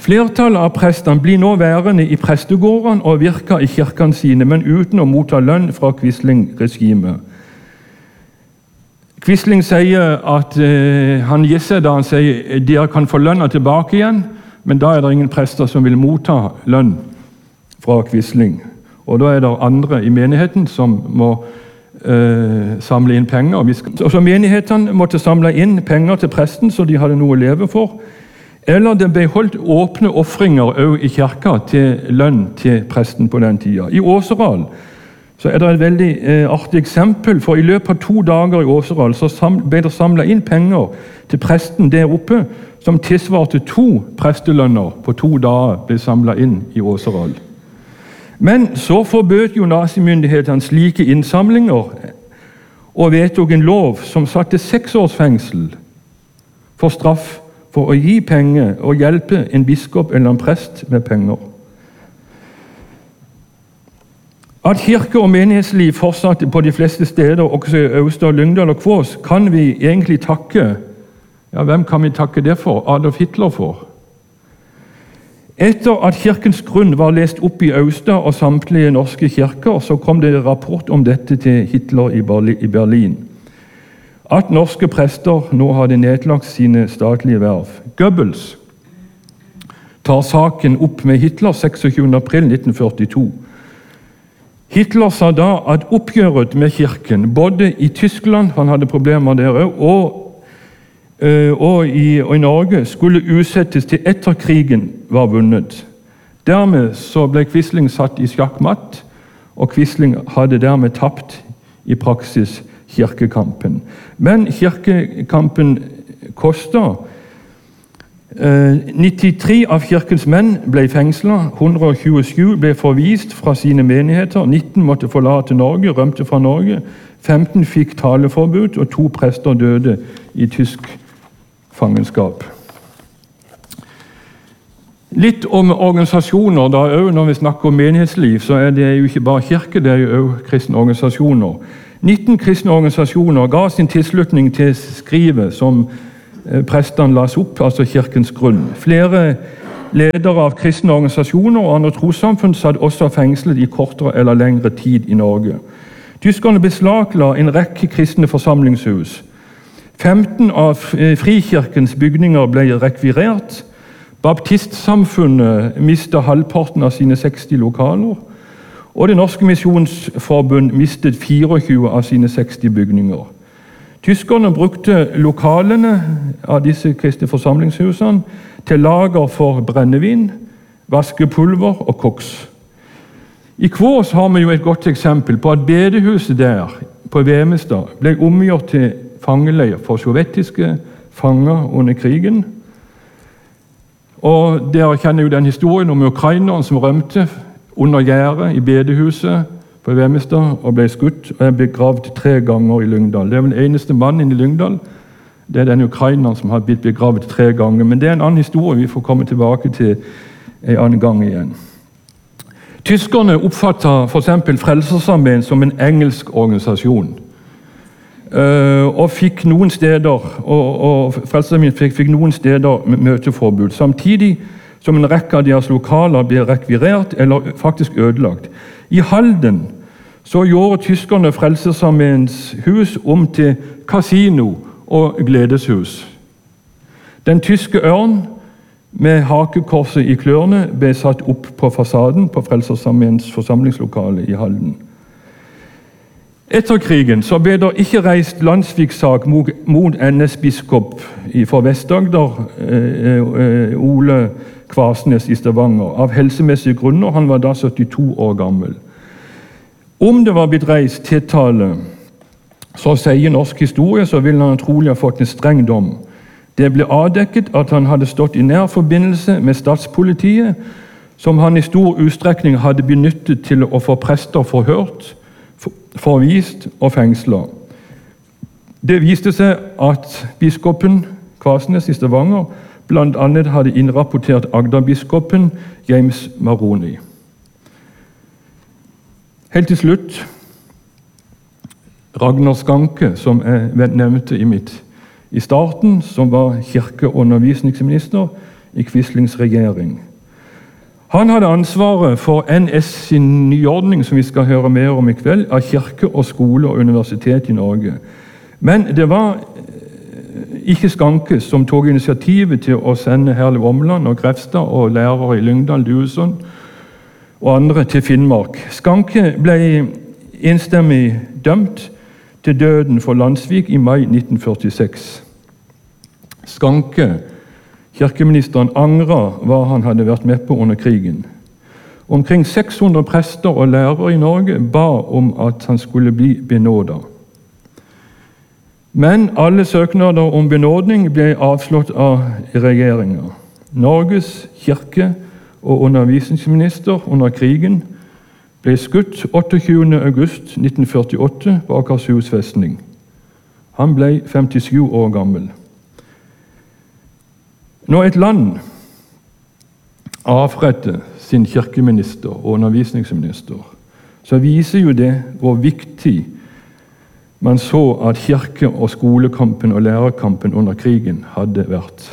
Flertallet av prestene blir nå værende i prestegårdene og virker i kirkene sine, men uten å motta lønn fra Quisling-regimet. Quisling sier at han gir seg da han sier dere kan få lønna tilbake igjen, men da er det ingen prester som vil motta lønn fra Quisling. Og da er det andre i menigheten som må samle inn penger. Så menighetene måtte samle inn penger til presten, så de hadde noe å leve for. Eller det ble holdt åpne offringer også i kirka til lønn til presten på den tida. I Åseral så er det et veldig artig eksempel, for i løpet av 2 dager i Åseral så ble det samlet inn penger til presten der oppe, som tilsvarte 2 prestelønner på 2 dager ble samlet inn i Åseral. Men så forbød jo nazimyndighetene slike innsamlinger og vedtok en lov som satte 6 års fengsel for straff for å gi penger og hjelpe en biskop eller en prest med penger. At kirke- og menighetsliv fortsatte på de fleste steder, også i Austad, Lyngdal og Kvås, kan vi egentlig takke. Ja, hvem kan vi takke det for? Adolf Hitler for. Etter at kirkens grunn var lest opp i Austad og samtlige norske kirker, så kom det en rapport om dette til Hitler i Berlin. At norske prester nå hadde nedlagt sine statlige verv. Goebbels tar saken opp med Hitler 26. april 1942. Hitler sa da at oppgjøret med kirken, både i Tyskland, han hadde problemer der også, og i Norge, skulle utsettes til etter krigen var vunnet. Dermed så ble Quisling satt i sjakkmatt, og Quisling hadde dermed tapt i praksis kirkekampen. Men kirkekampen kostet. 93 av kirkens menn ble fengslet, 127 ble forvist fra sine menigheter, 19 måtte forlate Norge, rømte fra Norge, 15 fikk taleforbud, og 2 prester døde i tysk fangenskap. Litt om organisasjoner, da også når vi snakker om menighetsliv, så er det jo ikke bare kirke, det er jo også kristne organisasjoner. 19 kristne organisasjoner ga sin tilslutning til skrivet som prestene las opp, altså kirkens grunn. Flere ledere av kristne organisasjoner og andre trossamfunn satt også fengslet i kortere eller lengre tid i Norge. Tyskerne beslagla en rekke kristne forsamlingshus. 15 av frikirkens bygninger ble rekvirert. Baptistsamfunnet mistet halvparten av sine 60 lokaler, og Det norske misjonsforbund mistet 24 av sine 60 bygninger. Tyskerne brukte lokalene av disse kristne forsamlingshusene til lager for brennevin, vaskepulver og koks. I Kvås har vi jo et godt eksempel på at bedehuset der på Vemestad ble omgjort til fangeleir for sovjetiske fanger under krigen. Og dere kjenner jo den historien om ukraineren som rømte under gjerdet i bedehuset på Vemestad og ble skutt og er begravd 3 ganger i Lyngdal. Det er den eneste mannen i Lyngdal. Det er den ukraineren som har blitt begravd 3 ganger. Men det er en annen historie vi får komme tilbake til en annen gang igjen. Tyskerne oppfattet for eksempel Frelsesarmeen som en engelsk organisasjon. Og fikk noen steder Frelsesarmeen fikk noen steder møteforbud, samtidig som en rekke av deres lokaler ble rekvirert eller faktisk ødelagt. I Halden så gjorde tyskerne Frelsesarmeens hus om til kasino og gledeshus. Den tyske ørn med hakekorset i klørne ble satt opp på fasaden på Frelsesarmeens forsamlingslokale i Halden. Etter krigen så ble det ikke reist landssviksak mot NS-biskop for Vest-Agder, Ole Kvarsnes i Stavanger, av helsemessige grunner. Han var da 72 år gammel. Om det var blitt reist tiltale, så sier norsk historie, så ville han trolig ha fått en streng dom. Det ble avdekket at han hadde stått i nær forbindelse med statspolitiet, som han i stor utstrekning hadde benyttet til å få prester forhørt, forvist og fengslet. Det viste seg at biskopen Kvarsnes i Stavanger blant annet hadde innrapportert Agderbiskopen James Maroni. Helt til slutt, Ragnar Skanke, som jeg nevnte i starten, som var kirke- og undervisningsminister i Quislings regjering. Han hadde ansvaret for NS sin nyordning, som vi skal høre mer om i kveld, av kirke og skole og universitet i Norge. Men det var ikke Skanke som tok initiativet til å sende Herlev Omland og Grefstad og lærere i Lyngdal, Duesund og andre til Finnmark. Skanke ble enstemmig dømt til døden for Landsvik i mai 1946. Skanke, kirkeministeren, angret hva han hadde vært med på under krigen. Omkring 600 prester og lærere i Norge ba om at han skulle bli benådet. Men alle søknader om benådning ble avslått av regjeringen. Norges kirke- og undervisningsminister under krigen ble skutt 28. august 1948 på Akershus festning. Han ble 57 år gammel. Når et land avretter sin kirkeminister og undervisningsminister, så viser jo det hvor viktig man så at kirke- og skolekampen og lærerkampen under krigen hadde vært.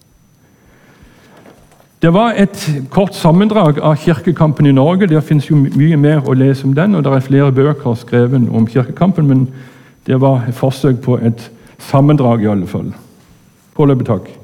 Det var et kort sammendrag av kirkekampen i Norge. Der finnes jo mye mer å lese om den, og det er flere bøker skrevet om kirkekampen, men det var et forsøk på et sammendrag i alle fall. Foreløpig takk.